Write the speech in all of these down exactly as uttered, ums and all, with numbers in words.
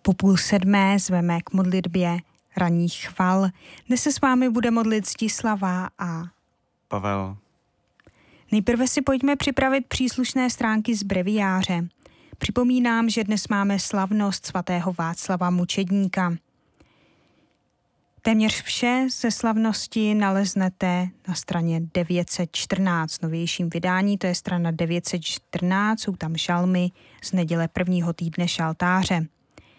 Po půl sedmé zveme k modlitbě ranních chval. Dnes se s vámi bude modlit Zdislava a Pavel. Nejprve si pojďme připravit příslušné stránky z breviáře. Připomínám, že dnes máme slavnost svatého Václava Mučedníka. Téměř vše ze slavnosti naleznete na straně devět set čtrnáct, novějším vydání, to je strana devět set čtrnáct, jsou tam žalmy z neděle prvního týdne šaltáře.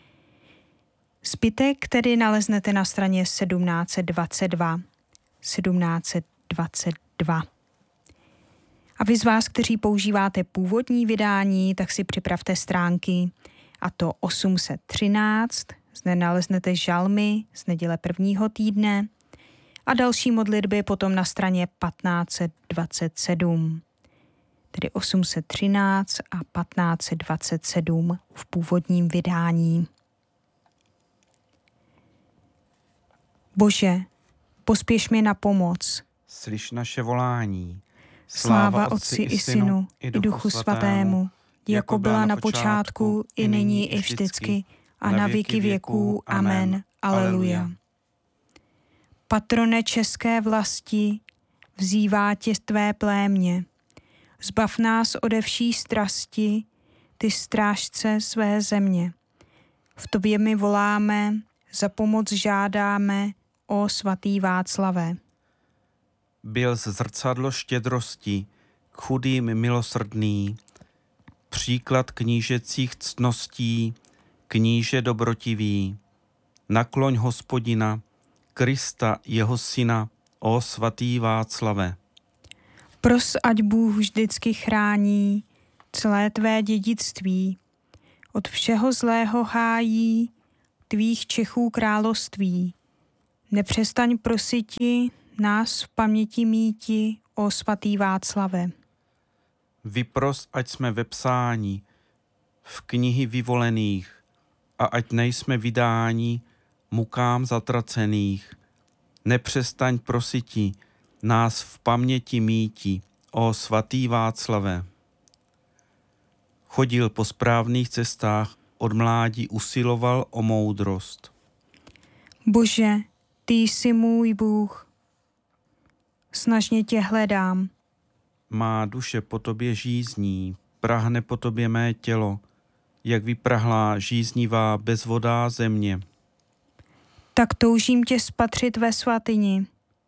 Zbytek tedy naleznete na straně sedmnáct set dvacet dva. sedmnáct set dvacet dva. A vy z vás, kteří používáte původní vydání, tak si připravte stránky, a to osm set třináct, zde naleznete žalmy z neděle prvního týdne a další modlitby potom na straně patnáct set dvacet sedm, tedy osm set třináct a patnáct set dvacet sedm v původním vydání. Bože, pospěš mi na pomoc. Slyš naše volání. Sláva Otci i Synu i Duchu Svatému, jako byla na počátku, i nyní, i vždycky, a na věky věků. Amen. Aleluja. Patrone české vlasti, vzývá tě tvé plémě. Zbav nás ode vší strasti, ty strážce své země. V tobě my voláme, za pomoc žádáme, o svatý Václavé. Byl z zrcadlo štědrosti, k chudým milosrdný, příklad knížecích ctností, kníže dobrotivý. Nakloň Hospodina, Krista, jeho syna, o svatý Václave. Pros, ať Bůh vždycky chrání celé tvé dědictví, od všeho zlého hájí tvých Čechů království. Nepřestaň prositi nás v paměti míti, o svatý Václave. Vypros, ať jsme vepsáni v knihy vyvolených a ať nejsme vydáni mukám zatracených. Nepřestaň prositi nás v paměti míti, o svatý Václave. Chodil po správných cestách, od mládí usiloval o moudrost. Bože, ty jsi můj Bůh, snažně tě hledám. Má duše po tobě žízní, prahne po tobě mé tělo, jak vyprahlá žíznivá bezvodá země. Tak toužím tě spatřit ve svatyni,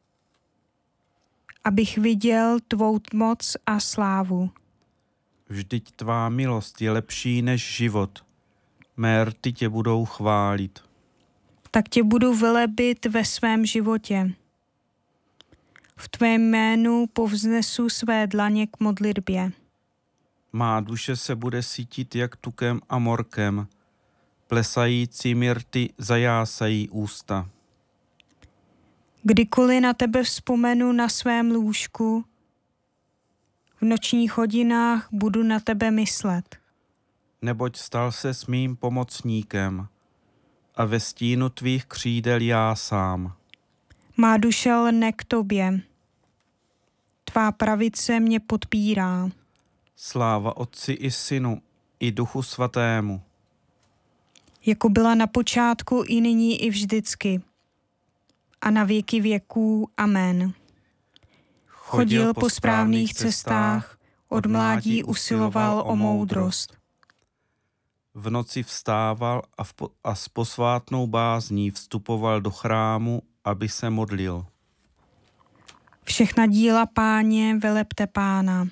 abych viděl tvou moc a slávu. Vždyť tvá milost je lepší než život, mé rty tě budou chválit. Tak tě budu velebit ve svém životě. V tvém jménu povznesu své dlaně k modlitbě. Má duše se bude sítit jak tukem a morkem, plesající rty zajásají ústa. Kdykoliv na tebe vzpomenu na svém lůžku, v nočních hodinách budu na tebe myslet. Neboť stal se s mým pomocníkem a ve stínu tvých křídel já sám. Má duše lne k tobě, tvá pravice mě podpírá. Sláva Otci i Synu i Duchu Svatému. Jako byla na počátku, i nyní, i vždycky, a na věky věků. Amen. Chodil po správných cestách, od mládí usiloval o moudrost. V noci vstával a, v po- a s posvátnou bázní vstupoval do chrámu, aby se modlil. Všechna díla Páně velebte Pána.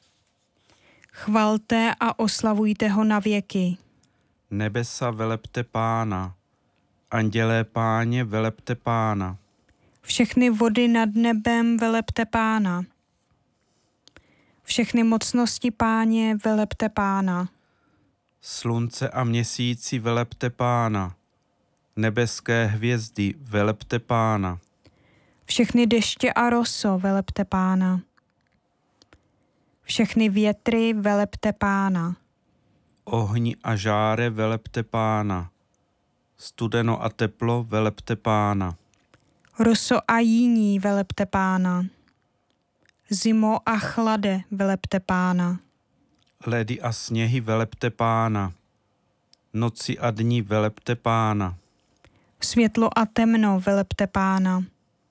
Chvalte a oslavujte ho na věky. Nebesa velebte Pána, andělé Páně velebte Pána. Všechny vody nad nebem velebte Pána. Všechny mocnosti Páně velebte Pána. Slunce a měsíci velebte Pána, nebeské hvězdy velebte Pána. Všechny deště a roso velebte Pána. Všechny větry velebte Pána. Ohni a žáre velebte Pána, studeno a teplo velebte Pána. Roso a jíní velebte Pána. Zimo a chlade velebte Pána. Ledy a sněhy velebte Pána, Noci a dní velepte Pána. Světlo a temno velepte Pána.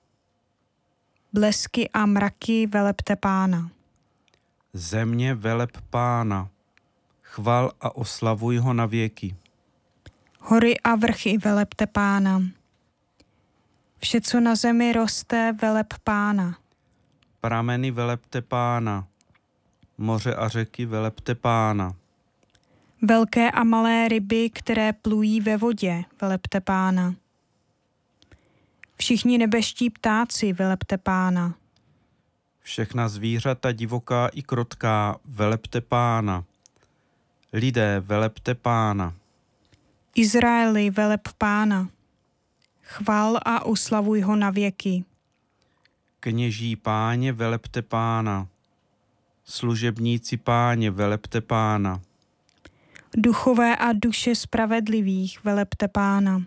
Blesky a mraky velepte Pána. Země veleb Pána. Chval a oslavuj ho na věky. Hory a vrchy velepte Pána. Vše, co na zemi roste, veleb Pána. Prameny velepte Pána. Moře a řeky velepte Pána. Velké a malé ryby, které plují ve vodě, velepte Pána. Všichni nebeští ptáci, velepte Pána. Všechna zvířata divoká i krotká, velepte Pána. Lidé, velepte Pána. Izraeli, veleb Pána. Chval a oslavuj ho na věky. Kněží Páně, velepte Pána. Služebníci Páně, velepte Pána. Duchové a duše spravedlivých, velepte Pána.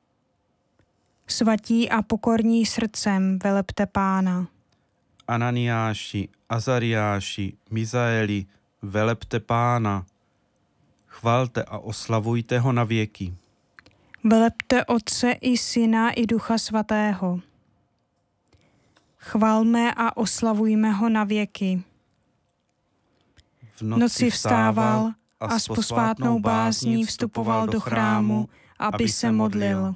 Svatí a pokorní srdcem, velepte Pána. Ananiáši, Azariáši, Mizaeli, velepte Pána. Chvalte a oslavujte ho na věky. Velepte Otce i Syna i Ducha Svatého. Chvalme a oslavujme ho na věky. V noci vstával a s posvátnou bázní vstupoval do chrámu, aby se modlil.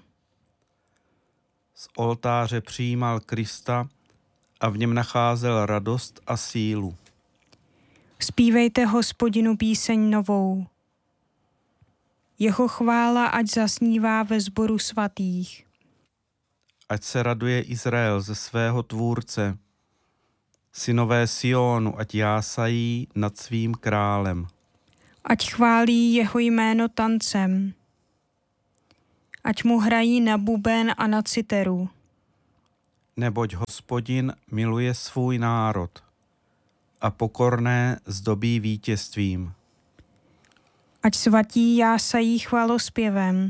Z oltáře přijímal Krista a v něm nacházel radost a sílu. Zpívejte Hospodinu píseň novou. Jeho chvála ať zasnívá ve sboru svatých. Ať se raduje Izrael ze svého tvůrce. Synové Sionu ať jásají nad svým králem. Ať chválí jeho jméno tancem. Ať mu hrají na buben a na citeru. Neboť Hospodin miluje svůj národ a pokorné zdobí vítězstvím. Ať svatí jásají chvalospěvem.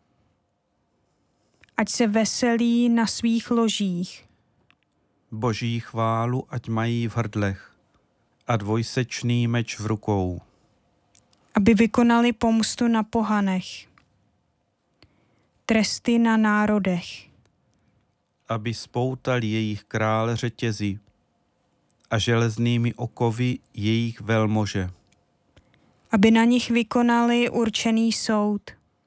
Ať se veselí na svých ložích. Boží chválu ať mají v hrdlech a dvojsečný meč v rukou. Aby vykonali pomstu na pohanech. Tresty na národech. Aby spoutali jejich krále řetězy a železnými okovy jejich velmože. Aby na nich vykonali určený soud.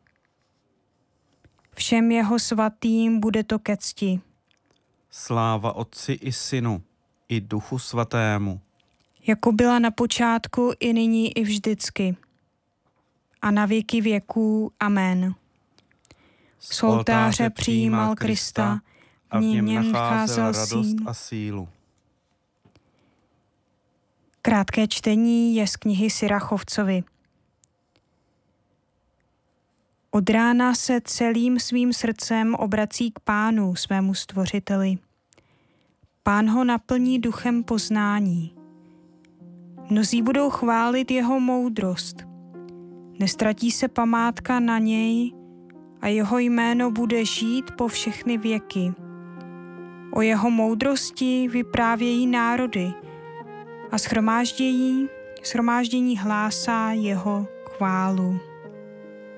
Všem jeho svatým bude to ke cti. Sláva Otci i Synu, i Duchu Svatému. Jako byla na počátku, i nyní, i vždycky. A na věky věků. Amen. Z oltáře přijímal Krista, a v něm něm nacházel radost síl. a sílu. Krátké čtení je z knihy Sirachovcovi. Od rána se celým svým srdcem obrací k Pánu, svému stvořiteli. Pán ho naplní duchem poznání. Mnozí budou chválit jeho moudrost. Nestratí se památka na něj a jeho jméno bude žít po všechny věky. O jeho moudrosti vyprávějí národy a shromáždění, shromáždění hlásá jeho chválu.